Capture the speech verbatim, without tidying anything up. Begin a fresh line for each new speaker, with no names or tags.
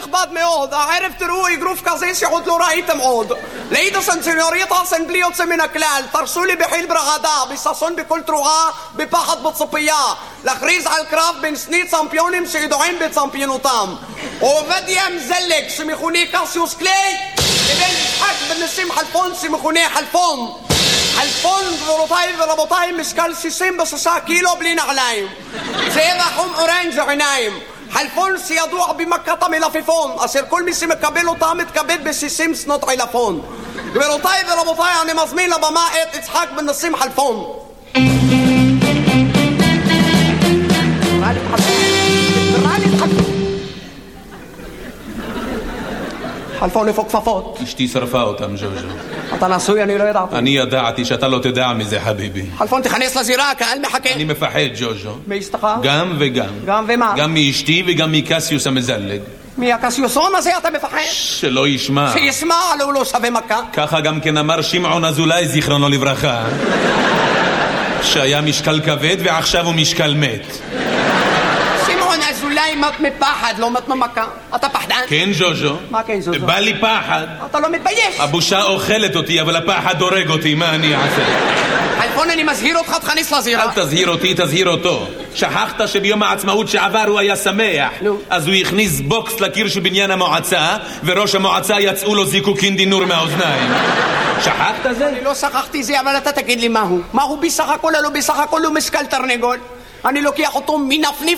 נכבד מאוד, הערב תראו אגרוף כזה שעוד לא ראיתם עוד. לעידה סנצ'וריטה סן בלי יוצא מן הכלל, תרשו לי בחיל ברעדה, בששון בכל תרועה, בפחד בצפייה, להכריז על קרב בין שני צמפיונים שידועים בצמפיונותם. עובדיה מזלג שמכונה קסיוס קליי, לבין יצחק בן נסים חלפון שמכונה חלפון. חלפון, גבירותיי ורבותיי, משקל שישים ושש קילו בלי נעליים. צבע חום אורנג' עיניים. חלפון שידוע במכת המלפפון, אשר כל מי שמקבל אותה מתכבד ב-שישים שנות עילפון. גבירותיי ורבותיי, אני מזמין לבמה את יצחק בן נסים חלפון. חלפון איפה כפפות?
אשתי שרפה אותם, ז'וז'ו.
אתה נשוי? אני לא ידעתי.
אני ידעתי שאתה לא תדע מזה, חביבי.
חלפון, תכנס לזירה, הקהל מחכה.
אני מפחד, ז'וז'ו.
מאשתך?
גם וגם.
גם ומה?
גם מאשתי וגם מקסיוס המזלג.
מהקסיוסון הזה אתה מפחד?
שלא ישמע.
שישמע, לא הוא לא שווה מכה.
ככה גם כן אמר שמעון אזולאי, זיכרונו לברכה, שהיה משקל כבד ועכשיו הוא משקל מת.
שמעון אזולאי מת מפחד, לא מת ממכה. אתה פחדן?
כן, ז'וז'ו.
מה כן, ז'וז'ו?
בא לי פחד.
אתה לא מתבייש?
הבושה אוכלת אותי, אבל הפחד הורג אותי, מה אני אעשה?
חלפון, אני מזהיר אותך, תכניס לזירה.
אל תזהיר אותי, תזהיר אותו. שכחת שביום העצמאות שעבר הוא היה שמח, אז הוא הכניס בוקס לקיר של בניין המועצה, וראש המועצה יצאו לו זיקוקין דינור מהאוזניים. שכחת זה?
אני לא שכחתי זה, אבל אתה תגיד לי מהו. מהו בסך הכל? לא בסך הכל הוא משקל תרנגול. אני לוקח אותו מנפניף